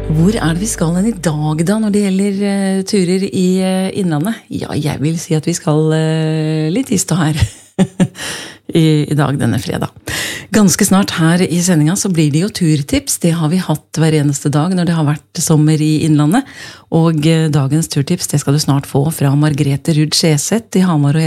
Hvor det vi skal hen I dag da, når det gjelder turer I innlandet? Ja, jeg vil si at vi skal litt I stå her I dag, denne fredag. Ganske snart her I sendinga så blir det jo turtips. Det har vi hatt hver eneste dag når det har vært sommer I innlandet. Og dagens turtips, det skal du snart få fra Margrethe Ruud Skjeseth I Hamar og